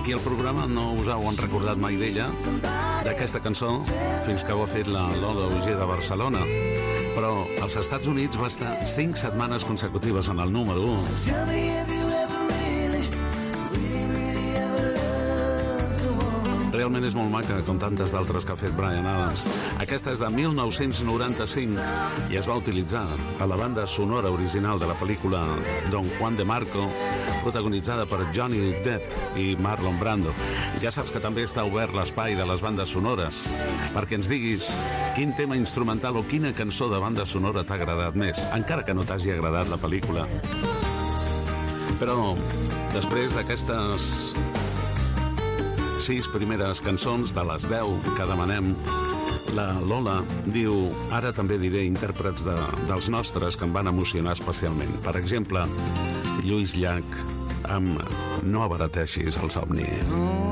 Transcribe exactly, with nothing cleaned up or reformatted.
Aquí al programa no us heu recordat mai d'ella, d'aquesta cançó, fins que ho ha fet la Lola Auger de Barcelona. Però als Estats Units va estar cinc setmanes consecutives en el número u. Realment és molt maca, com tantes d'altres que ha fet Bryan Adams. Aquesta és de mil nou-cents noranta-cinc i es va utilitzar a la banda sonora original de la pel·lícula Don Juan de Marco, protagonitzada per Johnny Depp i Marlon Brando. Ja saps que també està obert l'espai de les bandes sonores, perquè ens diguis quin tema instrumental o quina cançó de banda sonora t'ha agradat més, encara que no t'hagi agradat la pel·lícula. Però després d'aquestes sis primeres cançons de les deu que demanem, la Lola diu: ara també diré intèrprets de, dels nostres que em van emocionar especialment. Per exemple, Lluís Llach amb No abarateixis el somni.